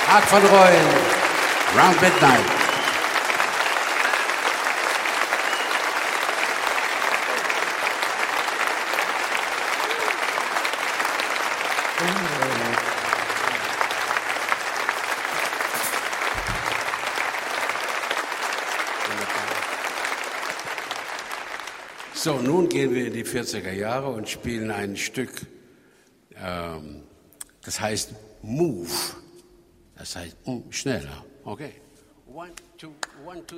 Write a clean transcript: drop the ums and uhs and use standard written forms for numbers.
Mark van Rooyen, Round Midnight. So, nun gehen wir in die 40er Jahre und spielen ein Stück, das heißt Move. Das heißt schneller. Okay. 1, 2, 1, 2.